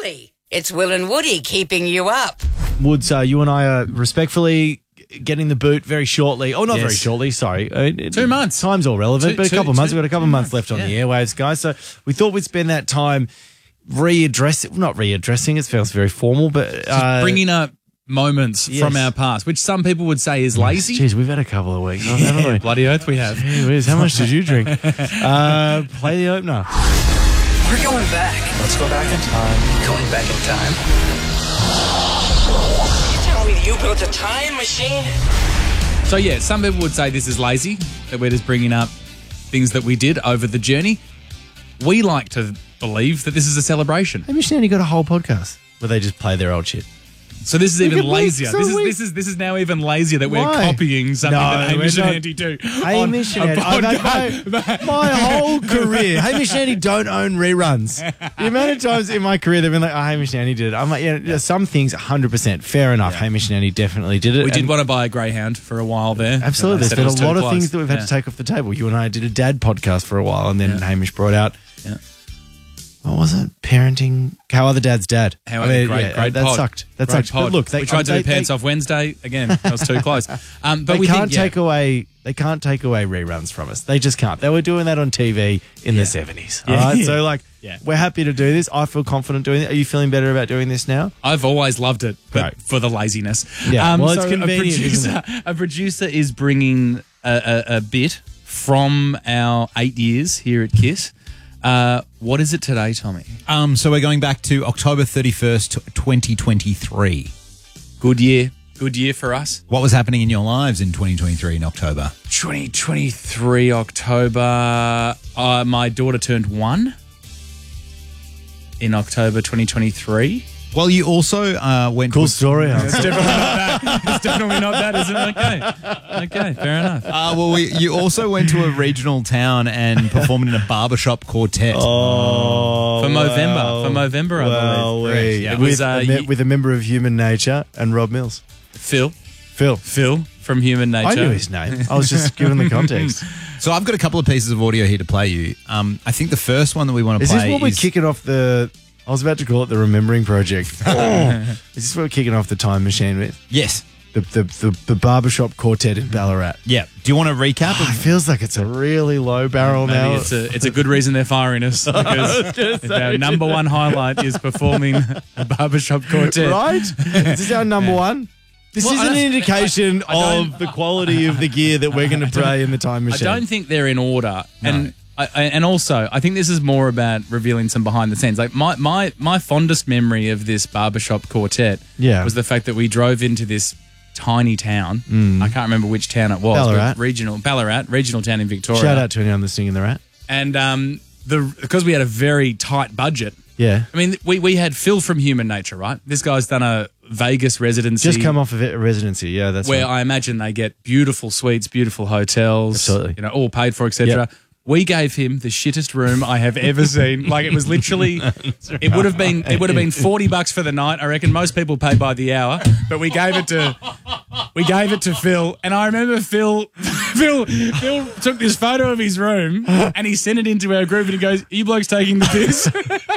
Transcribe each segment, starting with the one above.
Surely it's Will and Woody keeping you up. Woods, you and I are respectfully getting the boot very shortly. Oh, not Yes. very shortly, sorry. 2 months. Time's all relevant, but a couple of months. We've got a couple of months left on Yeah. the airwaves, guys. So we thought we'd spend that time not readdressing, it feels very formal, but Bringing up moments Yes. from our past, which some people would say is lazy. Jeez, we've had a couple of weeks, haven't we? Bloody oath we have. Gee whiz, how much did you drink? Play the opener. We're going back. Let's go back in time. Going back in time. You tell me you built a time machine? So yeah, some people would say this is lazy, that we're just bringing up things that we did over the journey. We like to believe that this is a celebration. Hey, Mishnani got a whole podcast where they just play their old shit. So this is even at me, lazier. so This is now even lazier that we're Why? copying something No, that Hamish we're and not. Andy do. Hamish and on a Andy, podcast. my whole career, Hamish and Andy don't own reruns. The amount of times in my career they've been like, oh, Hamish and Andy did it. I'm like, yeah, some things 100%. Fair enough. Hamish and Andy definitely did it. We did And want to buy a greyhound for a while there. absolutely. They There's said been it a was lot too of things close. that we've had to take off the table. You and I did a dad podcast for a while, and then Hamish brought out, Yeah. what was it? Parenting. How Other Dads Dad. Great that pod. sucked. That Great sucked. pod. But look, we tried to do Pants Off Wednesday. Again, that was too close. But They we can't think, yeah, take away. They can't take away reruns from us. They just can't. They were doing that on TV in the 70s. All right, so like, we're happy to do this. I feel confident doing it. Are you feeling better about doing this now? I've always loved it, but Right. for the laziness. Yeah, well, it's so convenient, isn't it? A producer is bringing a bit from our 8 years here at KISS. What is it today, Tommy? So we're going back to October 31st, 2023. Good year. Good year for us. What was happening in your lives in 2023 in October? 2023 October. My daughter turned 1 in October 2023. Well, you also went Cool to story. It's definitely not that. It's definitely not that, isn't it? Okay, fair enough. you also went to a regional town and performed in a barbershop quartet. Oh, For Movember, I believe. Correct. Yeah, it was, with a member of Human Nature and Rob Mills. Phil Phil. from Human Nature. I knew his name. I was just giving the context. So I've got a couple of pieces of audio here to play you. I think the first one that we want to Is play this what we're kicking off the... I was about to call it the Remembering Project. Is this what we're kicking off the time machine with? Yes. The barbershop quartet in Ballarat. Yeah. Do you want to recap? It feels like it's a really low barrel Maybe now. it's a good reason they're firing us because our number one highlight is performing a barbershop quartet. Right? Is this our number one? This Well, is an indication of the quality of the gear that we're going to play in the time I machine. don't think they're in order, and also I think this is more about revealing some behind the scenes. Like my fondest memory of this barbershop quartet was the fact that we drove into this tiny town. I can't remember which town it was. Ballarat. But regional town in Victoria. Shout out to anyone listening in the Rat. And because we had a very tight budget. Yeah. I mean, we had Phil from Human Nature, right? This guy's done a Vegas residency. Just come off of a residency. Yeah, that's where right. I imagine they get beautiful suites, beautiful hotels, Absolutely. all paid for, etc. Yep. We gave him the shittest room I have ever seen. Like, it was literally, it would have been $40 for the night. I reckon most people pay by the hour, but we gave it to Phil. And I remember Phil took this photo of his room and he sent it into our group and he goes, "Are you blokes taking the piss?"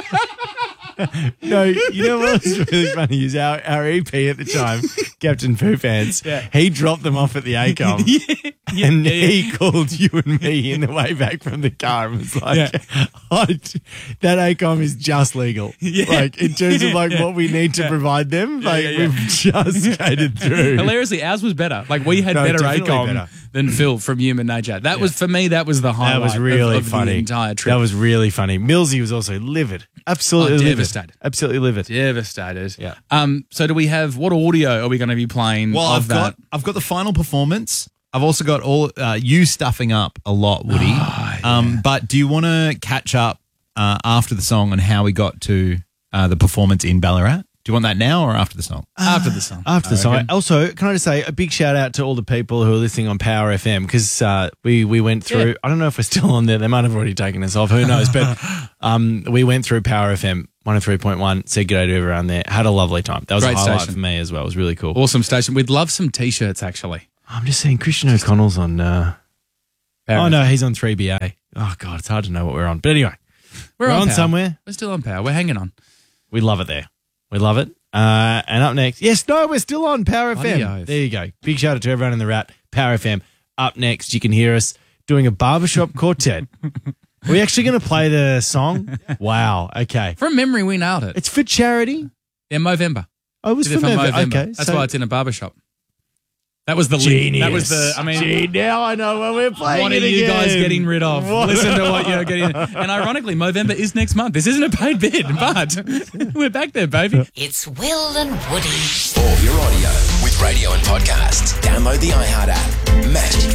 No, you know what was really funny is our EP at the time, Captain Poo Pants, he dropped them off at the ACOM. And he called you and me in the way back from the car and was like, that ACOM is just legal. Like, in terms of like what we need to provide them, we've just skated through. Hilariously, ours was better. Like, we had better definitely ACOM better. than Phil from Human Nature. That was, for me, that was the highlight That was really of funny. the entire trip. That was really funny. Millsy was also livid. Absolutely livid. devastated. Absolutely livid. Devastated. Yeah. So do we have, what audio are we going to be playing of that? I've got the final performance. I've also got all you stuffing up a lot, Woody. But do you want to catch up after the song on how we got to the performance in Ballarat? Do you want that now or after the song? After the song. After the song. Also, can I just say a big shout out to all the people who are listening on Power FM because we went through, I don't know if we're still on there. They might have already taken us off. Who knows? But we went through Power FM 103.1, said good day to everyone there. Had a lovely time. That was Great a highlight station. for me as well. It was really cool. Awesome station. We'd love some T-shirts, actually. I'm just saying Christian O'Connell's on... Power oh, no, he's on 3BA. Oh, God, it's hard to know what we're on. But anyway, we're on Power. somewhere. We're still on Power. We're hanging on. We love it there. We love it. And up next, we're still on Power Bloody FM. oath. There you go. Big shout out to everyone in the Rat, Power FM. Up next, you can hear us doing a barbershop quartet. Are we actually going to play the song? Wow. Okay. From memory, we nailed it. It's for charity. Yeah, Movember. Oh, it was Did for it for Movember. Movember. Okay. That's why it's in a barbershop. That was the Genius. That was the. I mean, Gee, now I know when we're playing what are it you again. guys getting rid of? What? Listen to what you're getting. And ironically, Movember is next month. This isn't a paid bid, but we're back there, baby. It's Will and Woody. All your audio with radio and podcasts. Download the iHeart app. Magic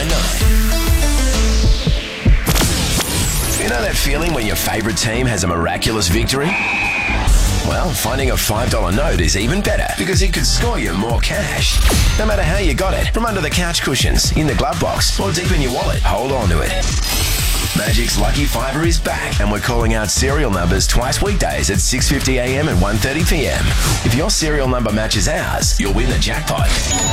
89.9. You know that feeling when your favourite team has a miraculous victory? Well, finding a $5 note is even better because it could score you more cash. No matter how you got it, from under the couch cushions, in the glove box, or deep in your wallet, hold on to it. Magic's Lucky Fiver is back, and we're calling out serial numbers twice weekdays at 6:50 a.m. and 1:30 p.m. If your serial number matches ours, you'll win the jackpot.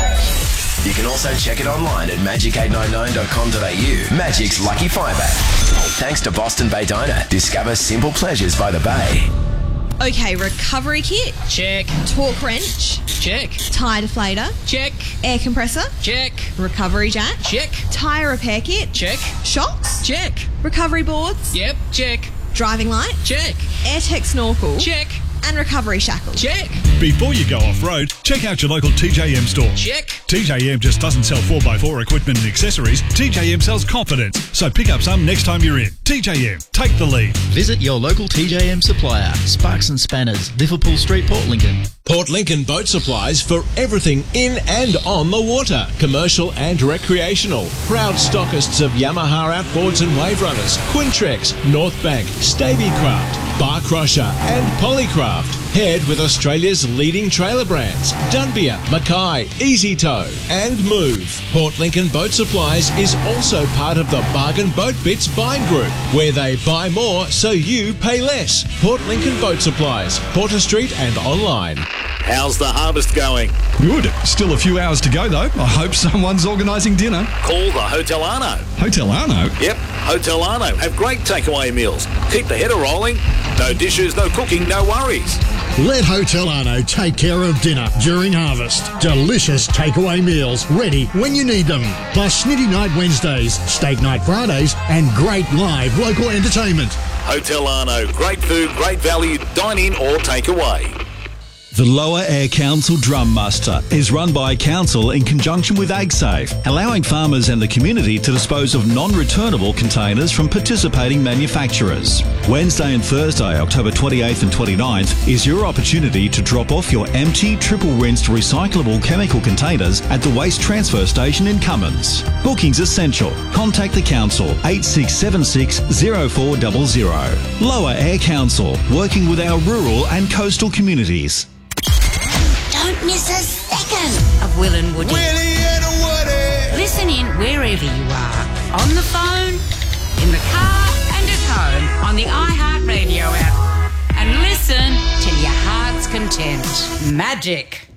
You can also check it online at magic899.com.au. Magic's Lucky Fiver. Thanks to Boston Bay Diner. Discover simple pleasures by the bay. Okay, recovery kit. Check. Torque wrench. Check. Tyre deflator. Check. Air compressor. Check. Recovery jack. Check. Tyre repair kit. Check. Shocks. Check. Recovery boards. Yep. Check. Driving light. Check. AirTech snorkel. Check. And recovery shackles. Check. Before you go off-road, check out your local TJM store. Check. TJM just doesn't sell 4x4 equipment and accessories. TJM sells confidence. So pick up some next time you're in. TJM, take the lead. Visit your local TJM supplier, Sparks and Spanners, Liverpool Street, Port Lincoln. Port Lincoln Boat Supplies for everything in and on the water, commercial and recreational. Proud stockists of Yamaha outboards and wave runners, Quintrex, North Bank, Stabycraft, Bar Crusher and Polycraft. Paired with Australia's leading trailer brands, Dunbia, Mackay, Easy Tow and Move. Port Lincoln Boat Supplies is also part of the Bargain Boat Bits buying group, where they buy more so you pay less. Port Lincoln Boat Supplies, Porter Street and online. How's the harvest going? Good. Still a few hours to go, though. I hope someone's organising dinner. Call the Hotel Arno. Hotel Arno? Yep, Hotel Arno have great takeaway meals. Keep the header rolling. No dishes, no cooking, no worries. Let Hotel Arno take care of dinner during harvest. Delicious takeaway meals ready when you need them. Plus Snitty Night Wednesdays, Steak Night Fridays, and great live local entertainment. Hotel Arno, great food, great value, dine in or take away. The Lower Air Council Drum Muster is run by Council in conjunction with AgSafe, allowing farmers and the community to dispose of non-returnable containers from participating manufacturers. Wednesday and Thursday, October 28th and 29th, is your opportunity to drop off your empty, triple-rinsed recyclable chemical containers at the Waste Transfer Station in Cummins. Bookings essential. Contact the Council, 8676 0400. Lower Air Council, working with our rural and coastal communities. Don't miss a second Of Will and Woody. Willie and Woody. Listen in wherever you are. On the phone, in the car, and at home on the iHeart Radio app. And listen till your heart's content. Magic.